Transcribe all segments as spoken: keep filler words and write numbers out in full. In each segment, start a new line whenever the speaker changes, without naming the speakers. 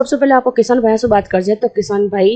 सबसे पहले आपको किसान भाई से बात कर जाए तो किसान भाई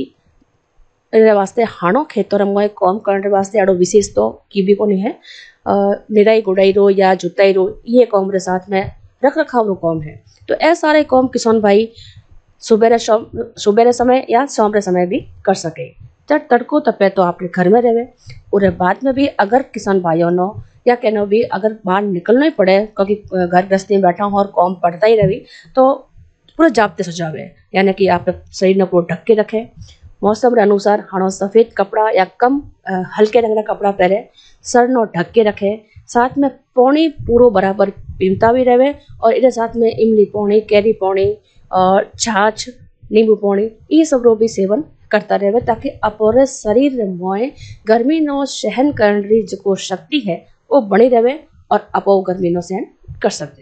रे वास्ते हाणो खेतर में काम करने वास्ते आड़ो विशेष तो की भी कोनी है। निराई गुड़ाई रो या जुताई रो ये काम रे साथ में रख रखाव रो काम है। तो ए सारे काम किसान भाई सुबह सुबह समय या शाम रे समय भी कर सके। जब तड़को तपे तो आपके घर में रहे और बाद में भी अगर किसान भाइयों नो या कहनो भी अगर बाहर निकलना ही पड़े क्योंकि घर गृहस्थी में बैठा हूँ और काम पड़ता ही रही तो पूरा जाप्ते सजावे, यानी कि आप शरीर ने पूरा ढक के रखे। मौसम के अनुसार हाणो सफेद कपड़ा या कम हल्के रंग का कपड़ा पहरे, सर नो ढक के रखे, साथ में पौनी पूरो बराबर पीमता भी रहे और इधर साथ में इमली पौनी, कैरी पौनी और छाछ, नींबू पौनी ये सब रो भी सेवन करता रहे ताकि अपोरे शरीर में गर्मी नो सहन करने री जो शक्ति है वो बनी रहे और अपो गर्मी नो सहन कर सकते।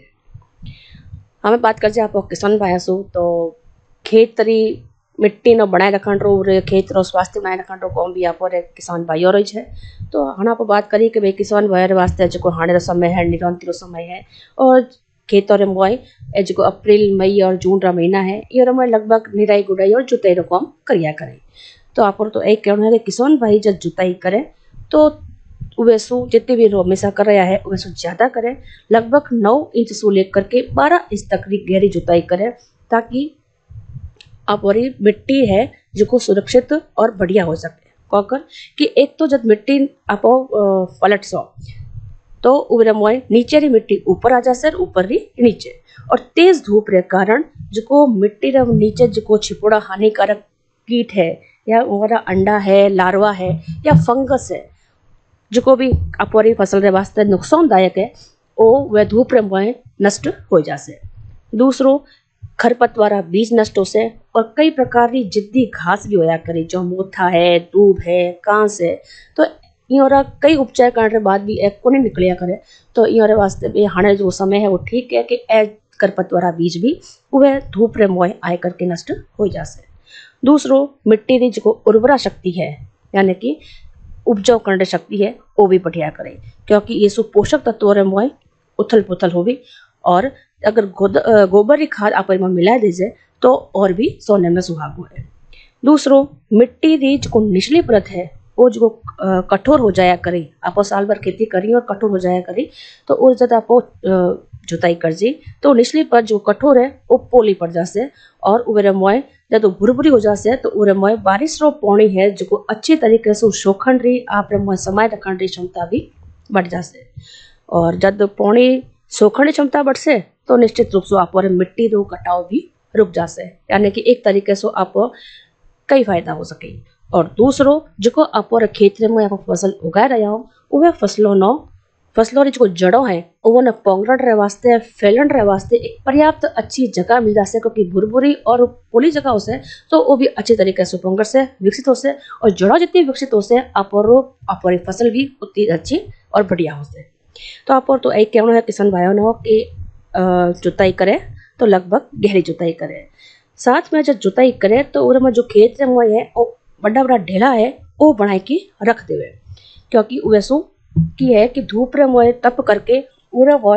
हमें बात कर आप किसान भाई सो तो खेत री मिट्टी नो बनाए रखण रो और खेत रो स्वास्थ्य बनाए रखण रो काम भी आप किसान भाइयों रही है। तो हाँ आप बात करी कि भाई किसान भाई वास्ते जो हाणे रो समय है निरंतर समय है और खेतों रे मोय जो अप्रैल मई और जून रा महीना है ये में लगभग निराई गुड़ाई और जुताई रो काम करिया करे। तो आप तो एक कहना है किसान भाई जब जुताई करे तो वैसु जितने भी हमेशा कर रहा है वैसु ज्यादा करे, लगभग नौ इंच से लेकर के बारह इंच तक की गहरी जुताई करे ताकि आपरी मिट्टी है जो सुरक्षित और बढ़िया हो सके। कौकर कि एक तो जब मिट्टी आप पलट सो तो उबरे मोय नीचे री मिट्टी ऊपर आ जासे ऊपर री नीचे, और तेज धूप रे कारण जो मिट्टी रे नीचे जो छिपोड़ा हानिकारक कीट है या हमारा अंडा है, लार्वा है या फंगस है जो भी अपनी फसल रे वास्ते नुकसानदायक है वो वह धूप रे मोय नष्ट हो जासे। दूसरो खरपतवारा बीज नष्ट हो से और कई प्रकार की जिद्दी घास भी होया करे जो मोथा है, दूब है, कांस है। तो इनोरा कई उपचार करने बाद भी एक को नहीं निकलिया करे तो इनोरे वास्ते भी हाणे जो समय है वो ठीक है कि ए खरपतवारा बीज भी वह धूप रे मोय आए करके नष्ट हो जासे। दूसरो मिट्टी री जो उर्वरा शक्ति है यानी कि उपजाऊ करने शक्ति है वो भी बढ़िया करे क्योंकि ये सब पोषक तत्वों रे मोय उथल पुथल हो भी, और अगर गोबर की खाद आप मिला दीजिए तो और भी सोने में सुहागो है। दूसरो मिट्टी री जो निचली परत है वो जो कठोर हो जाया करे, आप साल भर खेती करी और कठोर हो जाया करी तो और जब आप जुताई कर जी तो निचली परत जो कठोर है वो पोली पड़ जासे और उबरे मोय जब तो भुरभुरी हो जासे तो उरे मोय बारिश रो पानी है जो अच्छी तरीके से शोखण री आप मोय समय रखण री क्षमता भी बढ़ जासे। और जब पानी शोखण री क्षमता बढ़से तो निश्चित रूप से आप मिट्टी रो कटाव भी रुक जासे, यानी कि एक तरीके से आप कई फायदा हो सके। और दूसरो जो आप खेत में आप फसल उगा रहा हो वह फसलों नो फसलों जो जड़ों है उन्हें पोंगरण रे वास्ते फैलन रे वास्ते एक पर्याप्त अच्छी जगह मिल जासे क्योंकि भुरभुरी और पोली जगह हो से तो वो भी अच्छी तरीके से पोंगर से विकसित हो से और जड़ों जितनी विकसित हो से आपरो आपरी फसल भी उतनी अच्छी और बढ़िया हो से। तो आप तो एक कहना है किसान भाइयों ने कि जुताई करे तो लगभग गहरी जुताई करे, साथ में जब जुताई करे तो उनमें जो खेत में है वो बड़ा बड़ा ढेला है वो बनाए के रख देवे क्योंकि वैसो की है कि धूप रे मोय तप करके पूरा वो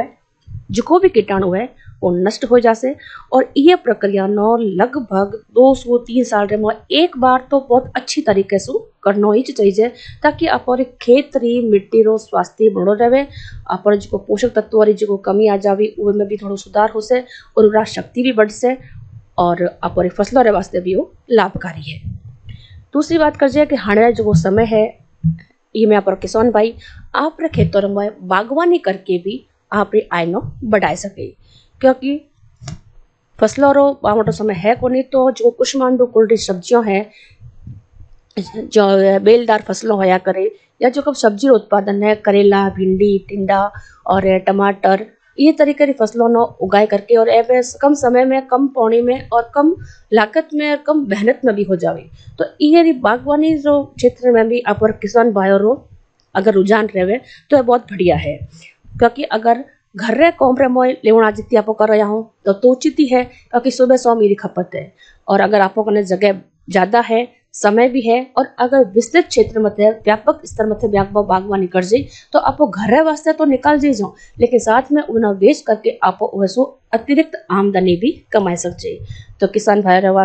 जो भी कीटाणु है वो नष्ट हो जासे। और ये प्रक्रिया नो लगभग दो सौ तीन साल रे मोय एक बार तो बहुत अच्छी तरीके से करना ही चाहिए ताकि अपने खेत री मिट्टी रो स्वास्थ्य बनो रहे, अपने जो पोषक तत्व री जो कमी आ जावी उनमें भी थोड़ा सुधार हो से और उर्वरा शक्ति भी बढ़ से और अपने फसलों रे वास्ते भी वो लाभकारी है। दूसरी बात कर जाए कि हाणे जो समय है ये में आप किसान भाई आप खेतों में बागवानी करके भी आप आय नो बढ़ाए सके क्योंकि फसलों रो बामटो समय है को नहीं तो जो कुष्मांडू कुल सब्जियों है जो बेलदार फसलों होया करे या जो कब सब्जी उत्पादन है करेला, भिंडी, टिंडा और टमाटर ये तरीके की फसलों नो उगाए करके और कम समय में कम पानी में और कम लागत में और कम मेहनत में भी हो जावे। तो ये बागवानी जो क्षेत्र में भी आप किसान भाइयों रो अगर रुझान रहे तो ये बहुत बढ़िया है क्योंकि अगर घर रे कौम रे मोय लेवना जितनी आप कर रहा हूँ तो तोचिती है क्योंकि सुबह सौ मेरी खपत है और अगर आपको जगह ज्यादा है समय भी है और अगर विस्तृत क्षेत्र में व्यापक स्तर में बागवानी कर जे तो आप घर वास्ते तो निकाल दीजो, लेकिन साथ में उन्हें बेच करके आप वैसो अतिरिक्त आमदनी भी कमाई सकते। तो किसान भाई